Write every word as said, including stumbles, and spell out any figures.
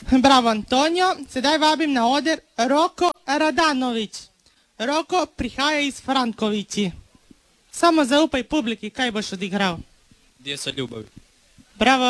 Bravo, Antonio. Sedaj vabim na oder Roko Radanović. Roko prihaja iz Frankovići. Samo zaupaj publiki, kaj boš odigral. Djeca ljubavi. Bravo.